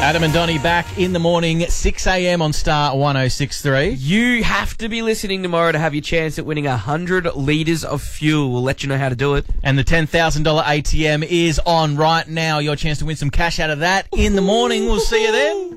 Adam and Donnie back in the morning, 6 a.m. on Star 106.3. You have to be listening tomorrow to have your chance at winning 100 litres of fuel. We'll let you know how to do it. And the $10,000 ATM is on right now. Your chance to win some cash out of that in the morning. We'll see you then.